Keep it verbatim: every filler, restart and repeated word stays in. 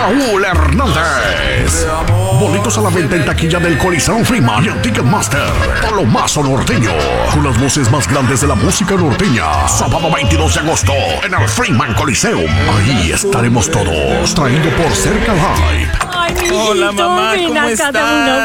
Raúl Hernández. Boletos a la venta en taquilla del Coliseo Freeman y en Ticketmaster. Palomazo Norteño, con las voces más grandes de la música norteña. Sábado veintidós de agosto en el Freeman Coliseum. Ahí estaremos todos. Traído por Cerca Live. Ay, mi Hola, mamá, ven ¿cómo acá, estás? dame un